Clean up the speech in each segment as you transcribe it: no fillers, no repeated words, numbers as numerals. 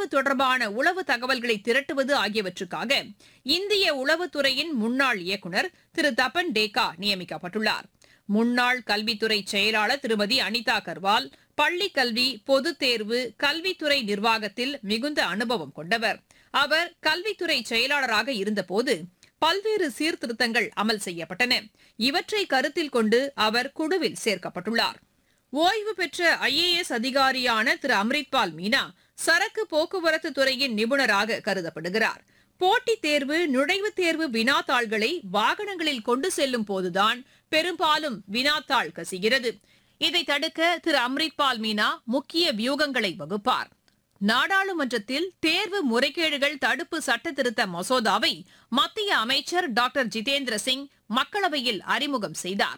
தேர்வு தொடர்பான உளவு தகவல்களை திரட்டுவது ஆகியவற்றுக்காக இந்திய உளவுத்துறையின் முன்னாள் இயக்குநர் திரு தபன் டேகா நியமிக்கப்பட்டுள்ளார். முன்னாள் கல்வித்துறை செயலாளர் திருமதி அனிதா கர்வால் பள்ளிக் கல்வி, பொதுத் தேர்வு, கல்வித்துறை நிர்வாகத்தில் மிகுந்த அனுபவம் கொண்டவர். அவர் கல்வித்துறை செயலாளராக இருந்தபோது பல்வேறு சீர்திருத்தங்கள் அமல் செய்யப்பட்டன. இவற்றை கருத்தில் கொண்டு அவர் குழுவில் சேர்க்கப்பட்டுள்ளார். ஓய்வு பெற்ற IAS அதிகாரியான திரு அம்ரித்பால் மீனா சரக்கு போக்குவரத்து துறையின் நிபுணராக கருதப்படுகிறார். போட்டித் தேர்வு, நுழைவுத் தேர்வு வினாத்தாள்களை வாகனங்களில் கொண்டு செல்லும் போதுதான் பெரும்பாலும் வினாத்தாள் கசிகிறது. இதை தடுக்க திரு அம்ரித்பால் மீனா முக்கிய வியூகங்களை வகுப்பார். நாடாளுமன்றத்தில் தேர்வு முறைகேடுகள் தடுப்பு சட்ட திருத்த மசோதாவை மத்திய அமைச்சர் டாக்டர் ஜிதேந்திர சிங் மக்களவையில் அறிமுகம் செய்தார்.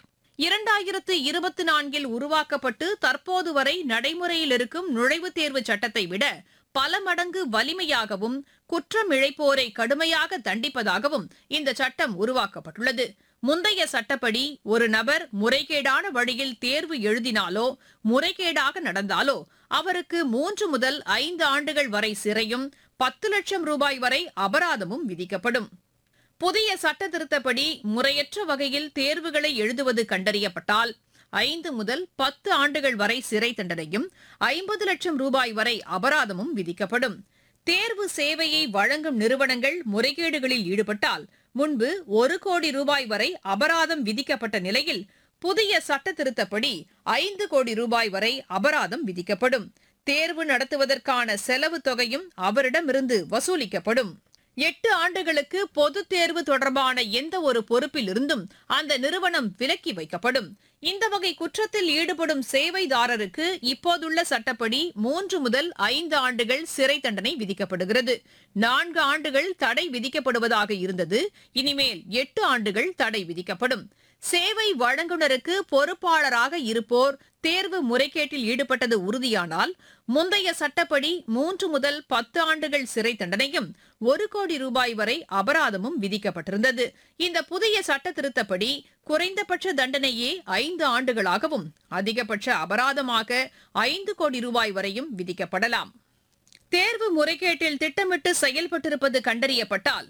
2024 உருவாக்கப்பட்டு தற்போது வரை நடைமுறையில் இருக்கும் நுழைவுத் தேர்வு சட்டத்தை விட பல மடங்கு வலிமையாகவும் குற்றம் இழைப்போரை கடுமையாக தண்டிப்பதாகவும் இந்த சட்டம் உருவாக்கப்பட்டுள்ளது. முந்தைய சட்டப்படி ஒரு நபர் முறைகேடான வழியில் தேர்வு எழுதினாலோ முறைகேடாக நடந்தாலோ அவருக்கு 3 முதல் 5 ஆண்டுகள் வரை சிறையும் 10 லட்சம் ரூபாய் வரை அபராதமும் விதிக்கப்படும். புதிய சட்ட திருத்தப்படி முறையற்ற வகையில் தேர்வுகளை எழுதுவது கண்டறியப்பட்டால் 5 முதல் 10 ஆண்டுகள் வரை சிறை தண்டனையும் 50 லட்சம் ரூபாய் வரை அபராதமும் விதிக்கப்படும். தேர்வு சேவையை வழங்கும் நிறுவனங்கள் முறைகேடுகளில் ஈடுபட்டால் முன்பு 1 கோடி ரூபாய் வரை அபராதம் விதிக்கப்பட்ட நிலையில் புதிய சட்ட திருத்தப்படி 5 கோடி ரூபாய் வரை அபராதம் விதிக்கப்படும். தேர்வு நடத்துவதற்கான செலவு தொகையும் அவரிடமிருந்து வசூலிக்கப்படும். 8 ஆண்டுகளுக்கு பொதுத் தேர்வு தொடர்பான எந்த ஒரு பொறுப்பில் இருந்தும் அந்த நிறுவனம் விலக்கி வைக்கப்படும். இந்த வகை குற்றத்தில் ஈடுபடும் சேவைதாரருக்கு இப்போதுள்ள சட்டப்படி 3 முதல் 5 ஆண்டுகள் சிறை தண்டனை விதிக்கப்படுகிறது. 4 ஆண்டுகள் தடை விதிக்கப்படுவதாக இருந்தது. இனிமேல் 8 ஆண்டுகள் தடை விதிக்கப்படும். சேவை வழங்குநருக்கு பொறுப்பாளராக இருப்போர் தேர்வு முறைகேட்டில் ஈடுபட்டது உறுதியானால் முந்தைய சட்டப்படி 3 முதல் 10 ஆண்டுகள் சிறை தண்டனையும் 1 கோடி ரூபாய் வரை அபராதமும் விதிக்கப்பட்டிருந்தது. இந்த புதிய சட்ட திருத்தப்படி குறைந்தபட்ச தண்டனையே 5 ஆண்டுகளாகவும் அதிகபட்ச அபராதமாக 5 கோடி ரூபாய் வரையும் விதிக்கப்படலாம். தேர்வு முறைகேட்டில் திட்டமிட்டு செயல்பட்டிருப்பது கண்டறியப்பட்டால்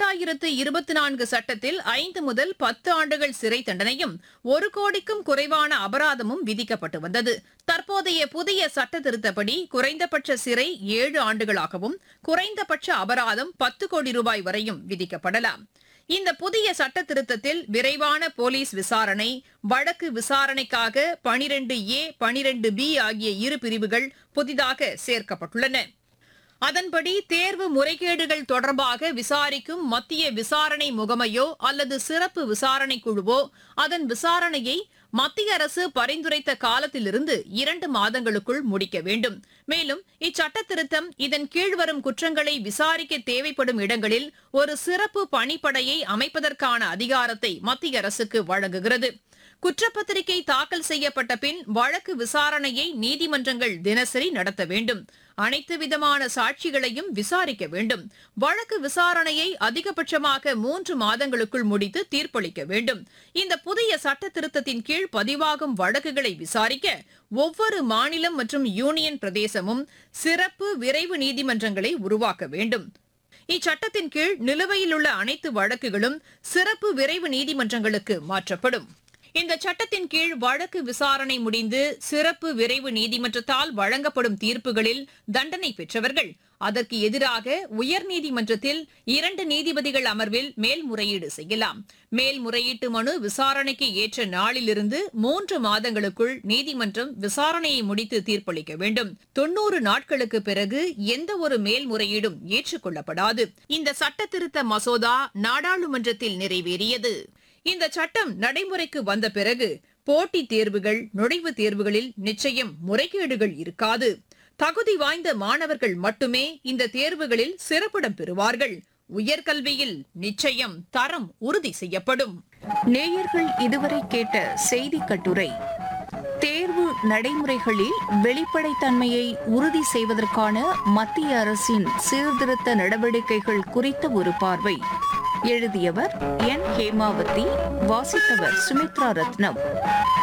2024 சட்டத்தில் 5 முதல் 10 ஆண்டுகள் சிறை தண்டனையும் 1 கோடிக்கும் குறைவான அபராதமும் விதிக்கப்பட்டு வந்தது. தற்போதைய புதிய சட்ட திருத்தப்படி குறைந்தபட்ச சிறை 7 ஆண்டுகளாகவும் குறைந்தபட்ச அபராதம் 10 கோடி ரூபாய் வரையும் விதிக்கப்படலாம். இந்த புதிய சட்ட திருத்தத்தில் விரைவான போலீஸ் விசாரணை, வழக்கு விசாரணைக்காக 12A, 12B ஆகிய 2 பிரிவுகள் புதிதாக சேர்க்கப்பட்டுள்ளன. அதன்படி தேர்வு முறைகேடுகள் தொடர்பாக விசாரிக்கும் மத்திய விசாரணை முகமையோ அல்லது சிறப்பு விசாரணை குழுவோ அதன் விசாரணையை மத்திய அரசு பரிந்துரைத்த காலத்திலிருந்து 2 மாதங்களுக்குள் முடிக்க வேண்டும். மேலும் இச்சட்ட திருத்தம் இதன் கீழ் வரும் குற்றங்களை விசாரிக்க தேவைப்படும் இடங்களில் ஒரு சிறப்பு பணிப்படையை அமைப்பதற்கான அதிகாரத்தை மத்திய அரசுக்கு வழங்குகிறது. குற்றப்பத்திரிகை தாக்கல் செய்யப்பட்ட பின் வழக்கு விசாரணையை நீதிமன்றங்கள் தினசரி நடத்த வேண்டும். அனைத்து விதமான சாட்சிகளையும் விசாரிக்க வேண்டும். வழக்கு விசாரணையை அதிகபட்சமாக 3 மாதங்களுக்குள் முடித்து தீர்ப்பளிக்க வேண்டும். இந்த புதிய சட்ட திருத்தத்தின் கீழ் பதிவாகும் வழக்குகளை விசாரிக்க ஒவ்வொரு மாநிலம் மற்றும் யூனியன் பிரதேசமும் சிறப்பு விரைவு நீதிமன்றங்களை உருவாக்க வேண்டும். இச்சட்டத்தின் கீழ் நிலுவையில் உள்ள அனைத்து வழக்குகளும் சிறப்பு விரைவு நீதிமன்றங்களுக்கு மாற்றப்படும். இந்த சட்டத்தின் கீழ் வழக்கு விசாரணை முடிந்து சிறப்பு விரைவு நீதிமன்றத்தால் வழங்கப்படும் தீர்ப்புகளில் தண்டனை பெற்றவர்கள் அதற்கு எதிராக உயர்நீதிமன்றத்தில் 2 நீதிபதிகள் அமர்வில் மேல்முறையீடு செய்யலாம். மேல்முறையீட்டு மனு விசாரணைக்கு ஏற்ற நாளிலிருந்து 3 மாதங்களுக்குள் நீதிமன்றம் விசாரணையை முடித்து தீர்ப்பளிக்க வேண்டும். 90 நாட்களுக்கு பிறகு எந்த ஒரு மேல்முறையீடும் ஏற்றுக்கொள்ளப்படாது. இந்த சட்ட திருத்த மசோதா நாடாளுமன்றத்தில் நிறைவேறியது. இந்த சட்டம் நடைமுறைக்கு வந்த பிறகு போட்டித் தேர்வுகள், நுழைவுத் தேர்வுகளில் நிச்சயம் முறைகேடுகள் இருக்காது. தகுதி வாய்ந்த மாணவர்கள் மட்டுமே இந்த தேர்வுகளில் சிறப்பிடம் பெறுவார்கள். உயர்கல்வியில் நிச்சயம் தரம் உறுதி செய்யப்படும். நேயர்கள் இதுவரை கேட்ட செய்தி கட்டுரை தேர்வு நடைமுறைகளில் வெளிப்படைத்தன்மையை உறுதி செய்வதற்கான மத்திய அரசின் சீர்திருத்த நடவடிக்கைகள் குறித்த ஒரு பார்வை. எழுதியவர் என். ஹேமாவதி, வாசித்தவர் சுமித்ரா ரத்னம்.